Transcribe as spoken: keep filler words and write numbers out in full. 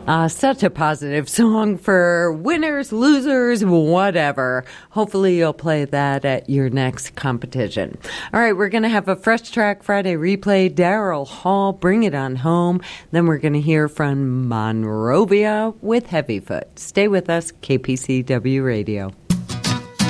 Uh, such a positive song for winners, losers, whatever. Hopefully you'll play that at your next competition. All right, we're going to have a Fresh Track Friday replay. Daryl Hall, Bring It On Home. Then we're going to hear from Monrovia with Heavyfoot. Stay with us, K P C W Radio.